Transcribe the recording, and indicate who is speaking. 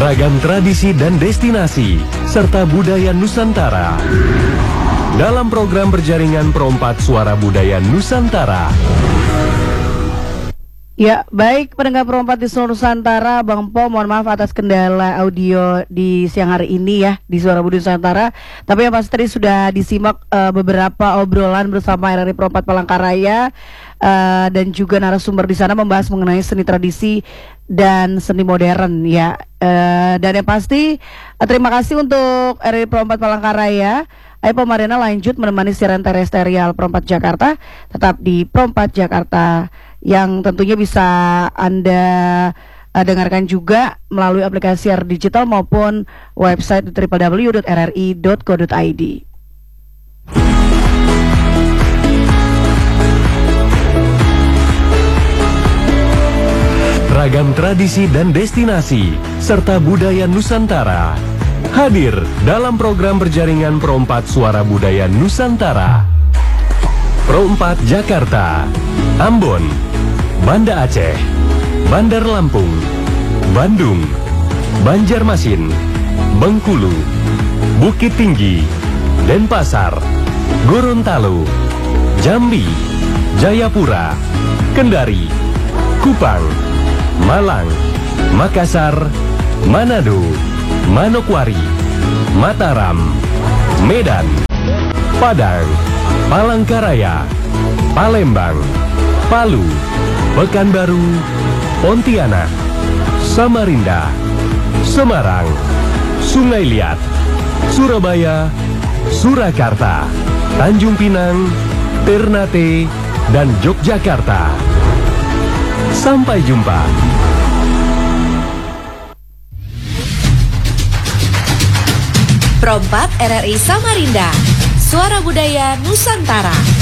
Speaker 1: Ragam tradisi dan destinasi, serta budaya Nusantara. Dalam program berjaringan Perompak Suara Budaya Nusantara.
Speaker 2: Ya, baik pendengar Perompak di seluruh Nusantara, Bang Po, mohon maaf atas kendala audio di siang hari ini ya di Suara Budaya Nusantara. Tapi yang pasti tadi sudah disimak beberapa obrolan bersama RRI Perompak Palangkaraya dan juga narasumber di sana membahas mengenai seni tradisi dan seni modern ya. Dan yang pasti terima kasih untuk RRI Perompak Palangkaraya. Ayo pemerintah lanjut menemani siaran terestrial Perompak Jakarta, tetap di Perompak Jakarta, yang tentunya bisa Anda dengarkan juga melalui aplikasi digital maupun website www.rri.co.id.
Speaker 1: Ragam tradisi dan destinasi, serta budaya Nusantara hadir dalam program berjaringan Perompak Suara Budaya Nusantara. Perompak Jakarta, Ambon, Banda Aceh, Bandar Lampung, Bandung, Banjarmasin, Bengkulu, Bukit Tinggi, Denpasar, Gorontalo, Jambi, Jayapura, Kendari, Kupang, Malang, Makassar, Manado, Manokwari, Mataram, Medan, Padang, Palangkaraya, Palembang, Palu, Pekanbaru, Pontianak, Samarinda, Semarang, Sungai Liat, Surabaya, Surakarta, Tanjung Pinang, Ternate, dan Yogyakarta. Sampai jumpa.
Speaker 3: Perompak RRI Samarinda, Suara Budaya Nusantara.